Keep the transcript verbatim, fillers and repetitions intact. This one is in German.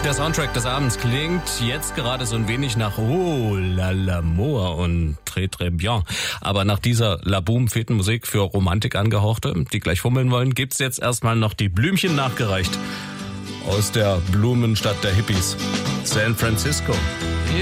Der Soundtrack des Abends klingt jetzt gerade so ein wenig nach Oh la l'amour und Très très bien. Aber nach dieser Laboom-Fetenmusik für Romantik angehauchte, die gleich fummeln wollen, gibt's jetzt erstmal noch die Blümchen nachgereicht aus der Blumenstadt der Hippies, San Francisco.